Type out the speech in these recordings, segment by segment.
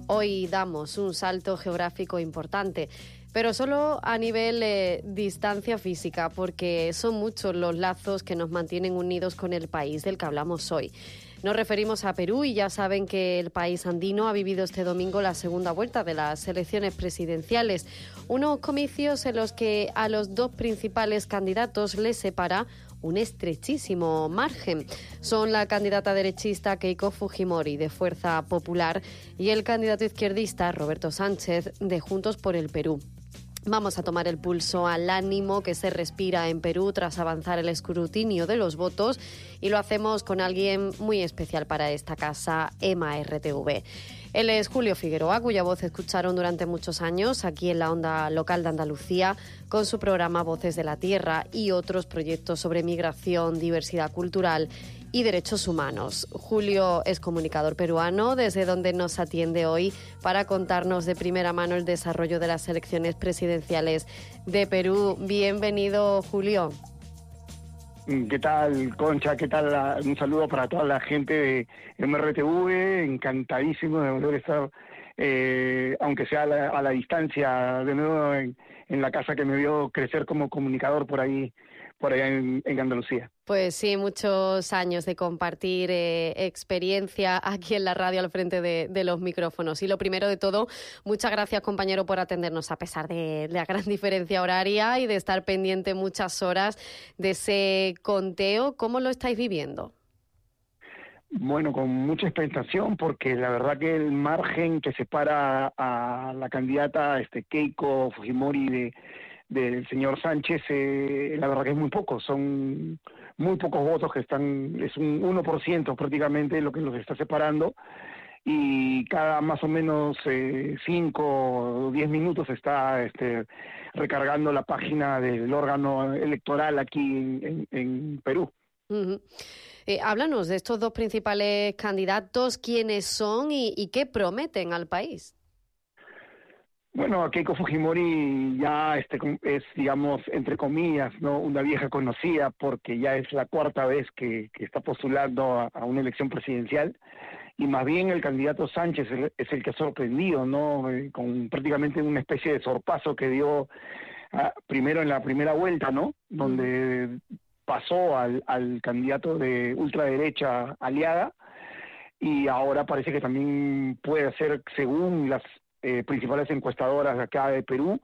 Hoy damos un salto geográfico importante, pero solo a nivel distancia física, porque son muchos los lazos que nos mantienen unidos con el país del que hablamos hoy. Nos referimos a Perú y ya saben que el país andino ha vivido este domingo la segunda vuelta de las elecciones presidenciales, unos comicios en los que a los dos principales candidatos les separa un estrechísimo margen. Son la candidata derechista Keiko Fujimori, de Fuerza Popular, y el candidato izquierdista Roberto Sánchez, de Juntos por el Perú. Vamos a tomar el pulso al ánimo que se respira en Perú tras avanzar el escrutinio de los votos, y lo hacemos con alguien muy especial para esta casa, EMA RTV. Él es Julio Figueroa, cuya voz escucharon durante muchos años aquí en la onda local de Andalucía con su programa Voces de la Tierra y otros proyectos sobre migración, diversidad cultural y derechos humanos. Julio es comunicador peruano, desde donde nos atiende hoy para contarnos de primera mano el desarrollo de las elecciones presidenciales de Perú. Bienvenido, Julio. ¿Qué tal, Concha? ¿Qué tal? Un saludo para toda la gente de MRTV. Encantadísimo de volver a estar, aunque sea a la distancia, de nuevo en la casa que me vio crecer como comunicador por allá en Andalucía. Pues sí, muchos años de compartir experiencia aquí en la radio al frente de los micrófonos. Y lo primero de todo, muchas gracias, compañero, por atendernos a pesar de la gran diferencia horaria y de estar pendiente muchas horas de ese conteo. ¿Cómo lo estáis viviendo? Bueno, con mucha expectación, porque la verdad que el margen que separa a la candidata Keiko Fujimori del señor Sánchez, la verdad que es muy poco, son muy pocos votos es un 1% prácticamente lo que los está separando, y cada más o menos 5 o 10 minutos está recargando la página del órgano electoral aquí en Perú. Uh-huh. Háblanos de estos dos principales candidatos, quiénes son y qué prometen al país. Bueno, Keiko Fujimori ya es, digamos, entre comillas, ¿no?, una vieja conocida, porque ya es la cuarta vez que está postulando a una elección presidencial, y más bien el candidato Sánchez es el que ha sorprendido, ¿no?, con prácticamente una especie de sorpaso que dio primero en la primera vuelta, ¿no?, donde pasó al candidato de ultraderecha aliada, y ahora parece que también puede hacer, según las principales encuestadoras de acá de Perú,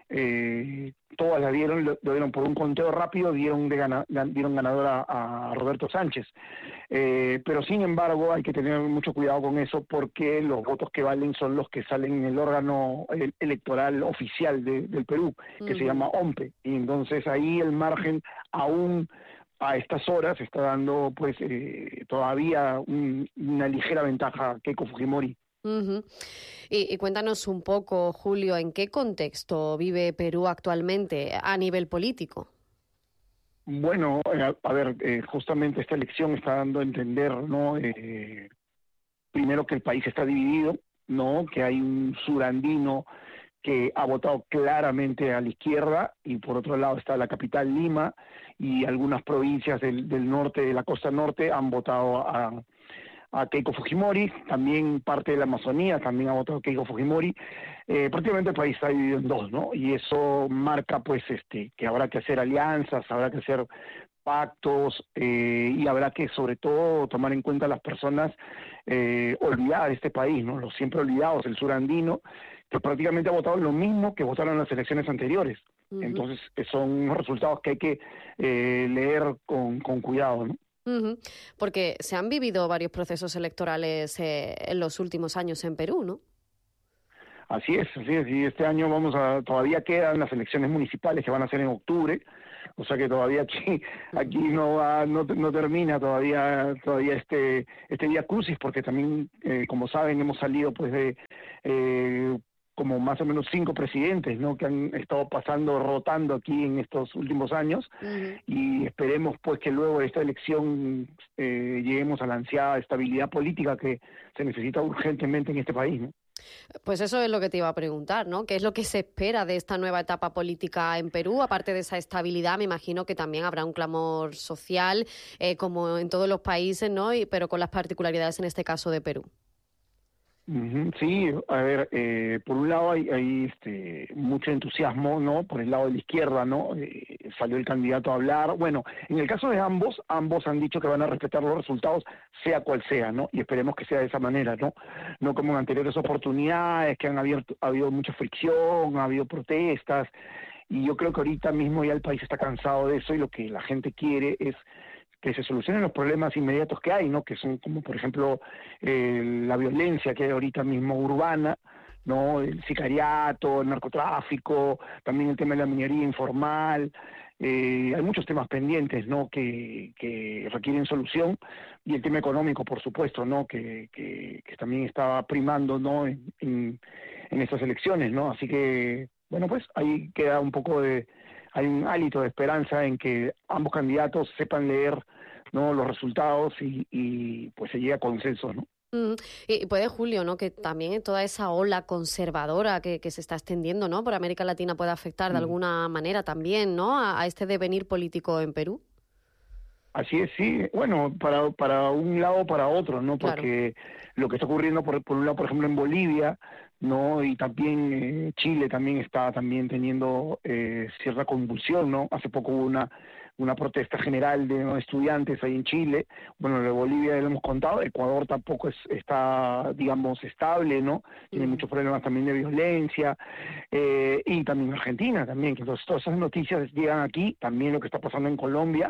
todas lo dieron por un conteo rápido, dieron ganadora a Roberto Sánchez. Pero sin embargo hay que tener mucho cuidado con eso, porque los votos que valen son los que salen en el órgano electoral oficial del Perú, que se llama OMPE, y entonces ahí el margen aún a estas horas está dando pues todavía una ligera ventaja a Keiko Fujimori. Uh-huh. Y cuéntanos un poco, Julio, ¿en qué contexto vive Perú actualmente a nivel político? Bueno, a ver, justamente esta elección está dando a entender, ¿no?, primero que el país está dividido, ¿no?, que hay un surandino que ha votado claramente a la izquierda, y por otro lado está la capital Lima, y algunas provincias del norte, de la costa norte, han votado a Keiko Fujimori. También parte de la Amazonía también ha votado a Keiko Fujimori. Prácticamente el país está dividido en dos, ¿no? Y eso marca pues que habrá que hacer alianzas, habrá que hacer pactos, y habrá que sobre todo tomar en cuenta a las personas olvidadas de este país, ¿no?, los siempre olvidados, el surandino, que prácticamente ha votado lo mismo que votaron en las elecciones anteriores. Uh-huh. Entonces son unos resultados que hay que leer con cuidado, ¿no? Uh-huh. Porque se han vivido varios procesos electorales en los últimos años en Perú, ¿no? Así es, y este año todavía quedan las elecciones municipales que van a ser en octubre, o sea que todavía aquí no termina todavía este Vía Crucis, porque también, como saben, hemos salido pues de como más o menos 5 presidentes, ¿no?, que han estado rotando aquí en estos últimos años. Uh-huh. Y esperemos pues que luego de esta elección lleguemos a la ansiada estabilidad política que se necesita urgentemente en este país, ¿no? Pues eso es lo que te iba a preguntar, ¿no? ¿Qué es lo que se espera de esta nueva etapa política en Perú? Aparte de esa estabilidad, me imagino que también habrá un clamor social, como en todos los países, ¿no? Pero con las particularidades en este caso de Perú. Ujú, sí, a ver, por un lado hay mucho entusiasmo, ¿no? Por el lado de la izquierda, ¿no? Salió el candidato a hablar. Bueno, en el caso de ambos han dicho que van a respetar los resultados, sea cual sea, ¿no? Y esperemos que sea de esa manera, ¿no? No como en anteriores oportunidades, que ha habido mucha fricción, ha habido protestas, y yo creo que ahorita mismo ya el país está cansado de eso y lo que la gente quiere es que se solucionen los problemas inmediatos que hay, ¿no? Que son como, por ejemplo, la violencia que hay ahorita mismo urbana, ¿no? El sicariato, el narcotráfico, también el tema de la minería informal. Hay muchos temas pendientes, ¿no? Que requieren solución, y el tema económico, por supuesto, ¿no? Que también está primando, ¿no? En estas elecciones, ¿no? Así que, bueno, pues ahí queda un poco hay un hálito de esperanza en que ambos candidatos sepan leer, ¿no? Los resultados y pues se llegue a consensos, ¿no? Mm, y puede, Julio, ¿no? Que también toda esa ola conservadora que se está extendiendo, ¿no? Por América Latina puede afectar de alguna manera también, ¿no? A este devenir político en Perú. Así es, sí. Bueno, para un lado o para otro, ¿no? Porque lo que está ocurriendo por un lado, por ejemplo, en Bolivia, ¿no? Y también Chile también está teniendo cierta convulsión, ¿no? Hace poco hubo una protesta general de, ¿no?, estudiantes ahí en Chile. Bueno, de Bolivia ya lo hemos contado. Ecuador tampoco está, digamos, estable, ¿no? Tiene muchos problemas también de violencia. Y también Argentina también, que entonces todas esas noticias llegan aquí, también lo que está pasando en Colombia,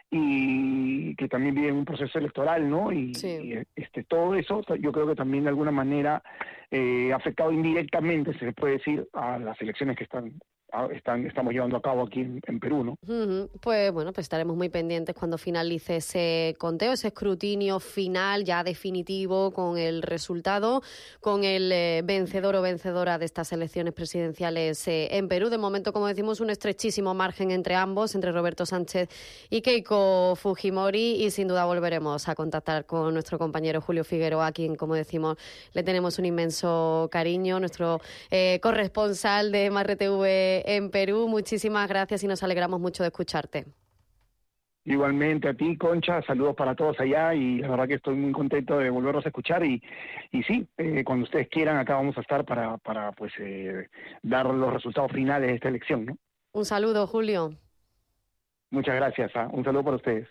y que también viven un proceso electoral, ¿no? Y todo eso yo creo que también de alguna manera ha afectado indirectamente, se puede decir, a las elecciones que estamos llevando a cabo aquí en Perú, ¿no? Pues bueno, pues estaremos muy pendientes cuando finalice ese conteo, ese escrutinio final ya definitivo con el resultado, con el vencedor o vencedora de estas elecciones presidenciales en Perú. De momento, como decimos, un estrechísimo margen entre ambos, entre Roberto Sánchez y Keiko Fujimori, y sin duda volveremos a contactar con nuestro compañero Julio Figueroa, a quien, como decimos, le tenemos un inmenso cariño, nuestro corresponsal de MarreTV en Perú. Muchísimas gracias y nos alegramos mucho de escucharte. Igualmente a ti, Concha, saludos para todos allá, y la verdad que estoy muy contento de volverlos a escuchar, y sí, cuando ustedes quieran acá vamos a estar para pues dar los resultados finales de esta elección, ¿no? Un saludo, Julio. Muchas gracias, un saludo para ustedes.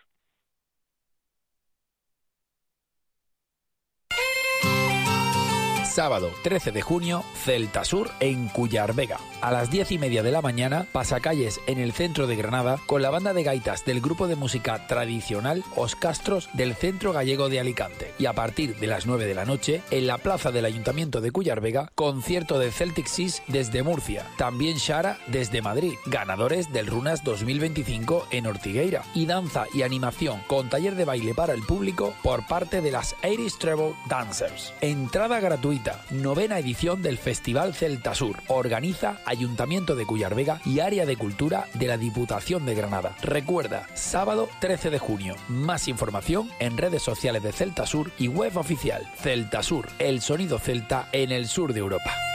Sábado 13 de junio, Celta Sur en Cuyar Vega. A las 10:30 de la mañana, pasacalles en el centro de Granada con la banda de gaitas del grupo de música tradicional Os Castros del Centro Gallego de Alicante. Y a partir de las 9 de la noche, en la plaza del Ayuntamiento de Cuyar Vega, concierto de Celtic Seas desde Murcia. También Shara desde Madrid, ganadores del Runas 2025 en Ortigueira. Y danza y animación con taller de baile para el público por parte de las Irish Treble Dancers. Entrada gratuita. 9ª edición del Festival Celta Sur. Organiza Ayuntamiento de Cuyar Vega y Área de Cultura de la Diputación de Granada. Recuerda, sábado 13 de junio. Más información en redes sociales de Celta Sur y web oficial. Celta Sur, el sonido celta en el sur de Europa.